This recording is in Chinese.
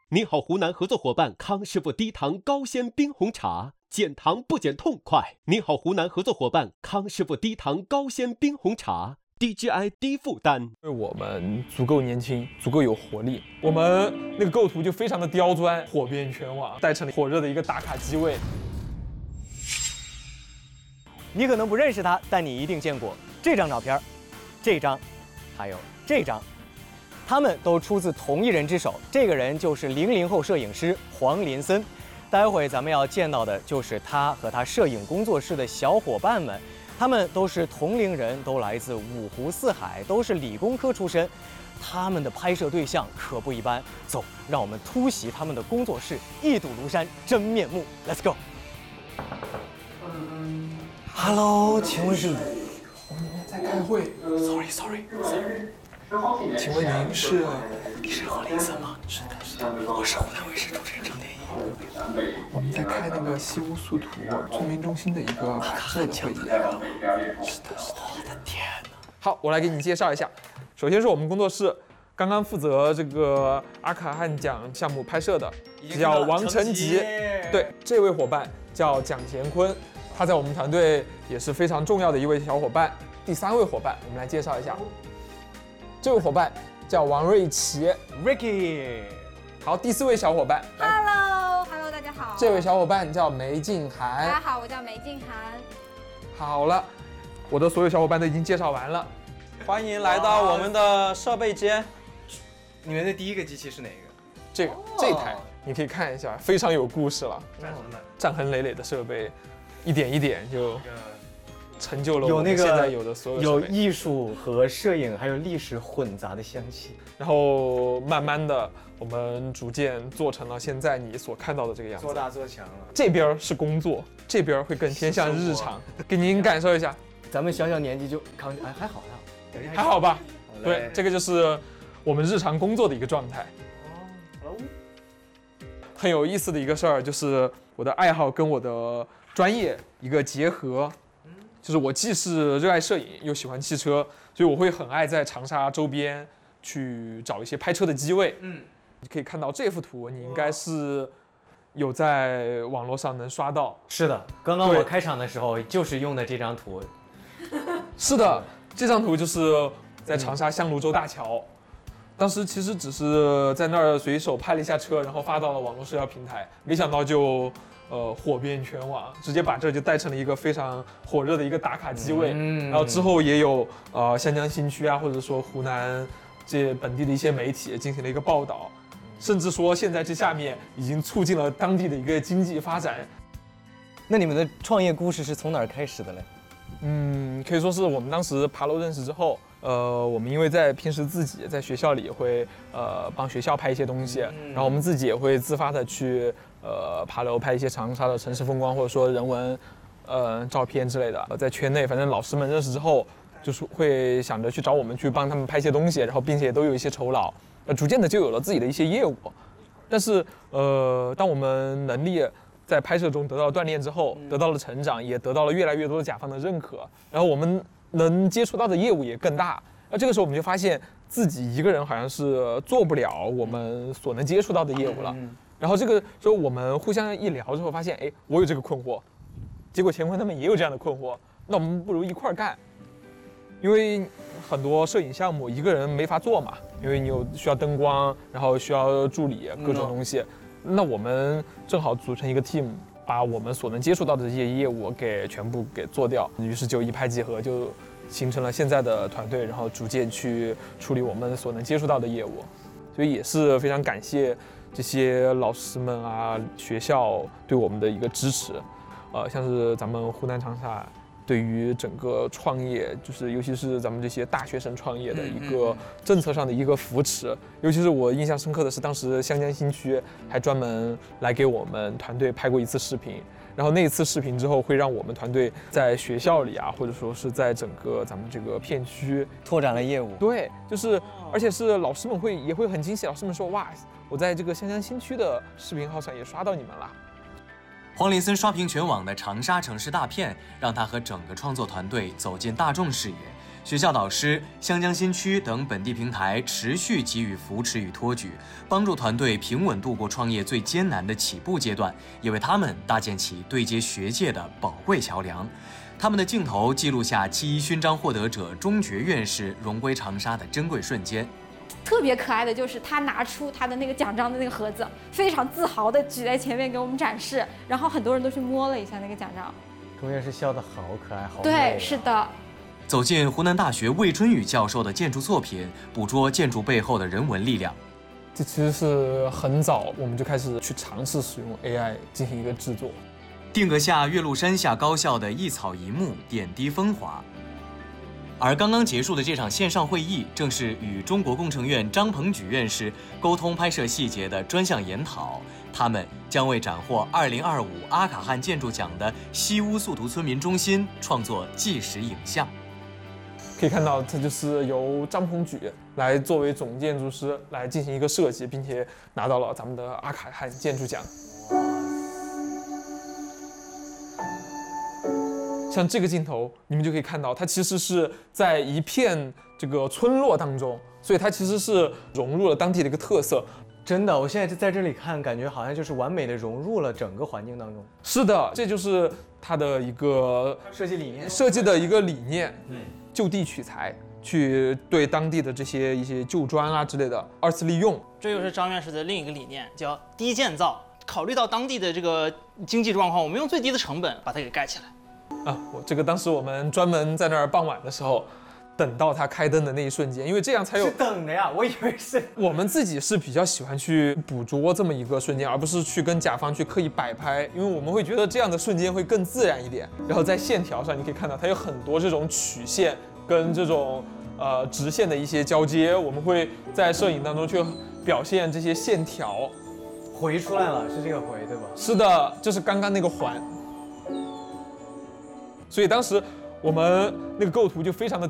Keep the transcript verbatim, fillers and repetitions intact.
你好，湖南合作伙伴康师傅低糖高纤冰红茶，减糖不减痛快。你好，湖南合作伙伴康师傅低糖高纤冰红茶 ，D G I 低负担。 因为我们足够年轻，足够有活力，我们那个构图就非常的刁钻，火遍全网，带成了火热的一个打卡机位。 你可能不认识他，但你一定见过这张照片，这张，还有这张。 他们都出自同一人之手，这个人就是零零后摄影师黄林森。待会咱们要见到的就是他和他摄影工作室的小伙伴们，他们都是同龄人，都来自五湖四海，都是理工科出身。他们的拍摄对象可不一般，走，让我们突袭他们的工作室，一睹庐山真面目。Let's go。Hello， 请问是？ 我们在开会。Sorry Sorry Sorry。 请问您是？ 你是黄林森吗？是的，是的，我是湖南卫视主持人张天翼。 我们在开那个西屋速图村民中心的一个拍摄的会议。是的，是的，我的天哪！ 好，我来给你介绍一下。首先是我们工作室刚刚负责这个阿卡汉奖项目拍摄的，叫王成吉。对，这位伙伴叫蒋乾坤，他在我们团队也是非常重要的一位小伙伴。第三位伙伴，我们来介绍一下。 这位伙伴叫王瑞奇 ，Ricky。 好，第四位小伙伴 ，Hello，Hello， 大家好。 这位小伙伴叫梅静涵。 大家好，我叫梅静涵。 好了，我的所有小伙伴都已经介绍完了， 欢迎来到我们的设备间。 你们的第一个机器是哪个？ 这个、哦、这台，你可以看一下，非常有故事了，战痕累累的设备，一点一点就。 成就了我们现在有的所有有艺术和摄影还有历史混杂的香气， 然后慢慢的，我们逐渐做成了现在你所看到的这个样子。 做大做强了。 这边是工作，这边会更偏向日常，给您感受一下。 咱们小小年纪就康，哎，还好呀，还好吧？对，这个就是我们日常工作的一个状态。 哦， 很有意思的一个事儿，就是我的爱好跟我的专业一个结合。 就是我既是热爱摄影，又喜欢汽车，所以我会很爱在长沙周边去找一些拍车的机位。嗯，你可以看到这幅图，你应该是有在网络上能刷到。 是的，刚刚我开场的时候就是用的这张图。 是的，这张图就是在长沙香炉洲大桥，当时其实只是在那儿随手拍了一下车，然后发到了网络社交平台，没想到就。 呃，火遍全网，直接把这就带成了一个非常火热的一个打卡机位。嗯，然后之后也有呃湘江新区啊，或者说湖南这本地的一些媒体进行了一个报道，甚至说现在这下面已经促进了当地的一个经济发展。 那你们的创业故事是从哪儿开始的嘞？ 嗯，可以说是我们当时爬楼认识之后，呃，我们因为在平时自己在学校里也会呃帮学校拍一些东西，嗯、然后我们自己也会自发的去。 呃，爬楼拍一些长沙的城市风光，或者说人文，呃，照片之类的。在圈内，反正老师们认识之后，就是会想着去找我们去帮他们拍一些东西，然后并且都有一些酬劳，呃，逐渐的就有了自己的一些业务。但是，呃，当我们能力在拍摄中得到锻炼之后，得到了成长，也得到了越来越多的甲方的认可，然后我们能接触到的业务也更大。那这个时候我们就发现自己一个人好像是做不了我们所能接触到的业务了。嗯 然后这个时候我们互相一聊之后，发现，哎，我有这个困惑，结果乾坤他们也有这样的困惑，那我们不如一块儿干，因为很多摄影项目一个人没法做嘛，因为你有需要灯光，然后需要助理各种东西，嗯、那我们正好组成一个 team， 把我们所能接触到的这些业务给全部给做掉，于是就一拍即合，就形成了现在的团队，然后逐渐去处理我们所能接触到的业务，所以也是非常感谢。 这些老师们啊，学校对我们的一个支持，呃，像是咱们湖南长沙对于整个创业，就是尤其是咱们这些大学生创业的一个政策上的一个扶持。尤其是我印象深刻的是，当时湘江新区还专门来给我们团队拍过一次视频。 然后那一次视频之后，会让我们团队在学校里啊，或者说是在整个咱们这个片区拓展了业务。 对，就是而且是老师们会也会很惊喜，老师们说哇，我在这个湘江新区的视频号上也刷到你们了。 黄林森刷屏全网的长沙城市大片，让他和整个创作团队走进大众视野， 学校导师、湘江新区等本地平台持续给予扶持与托举，帮助团队平稳度过创业最艰难的起步阶段，也为他们搭建起对接学界的宝贵桥梁。他们的镜头记录下七一勋章获得者钟爵院士荣归长沙的珍贵瞬间。 特别可爱的就是他拿出他的那个奖章的那个盒子，非常自豪地举在前面给我们展示，然后很多人都去摸了一下那个奖章。 钟院士笑得好可爱，好美啊。 对，是的。 走进湖南大学魏春雨教授的建筑作品，捕捉建筑背后的人文力量。 这其实是很早我们就开始去尝试使用 A I 进行一个制作。 定格下岳麓山下高校的一草一木，点滴风华。而刚刚结束的这场线上会议，正是与中国工程院张鹏举院士沟通拍摄细节的专项研讨。他们将为斩获二零二五阿卡汉建筑奖的西屋速图村民中心创作纪实影像。 可以看到，这就是由张鹏举来作为总建筑师来进行一个设计，并且拿到了咱们的阿卡汉建筑奖。像这个镜头，你们就可以看到，它其实是在一片这个村落当中，所以它其实是融入了当地的一个特色。 真的，我现在在这里看，感觉好像就是完美的融入了整个环境当中。 是的，这就是它的一个设计理念， 设计的一个理念。 嗯， 就地取材，去对当地的这些一些旧砖啊之类的二次利用。 这又是张院士的另一个理念，叫低建造。考虑到当地的这个经济状况，我们用最低的成本把它给盖起来。 啊，我这个当时我们专门在那儿傍晚的时候，等到它开灯的那一瞬间，因为这样才有。 是等的呀，我以为是。 我们自己是比较喜欢去捕捉这么一个瞬间，而不是去跟甲方去刻意摆拍，因为我们会觉得这样的瞬间会更自然一点。然后在线条上，你可以看到它有很多这种曲线跟这种呃直线的一些交接，我们会在摄影当中去表现这些线条。 回出来了，是这个回对吧？ 是的，就是刚刚那个环。所以当时我们那个构图就非常的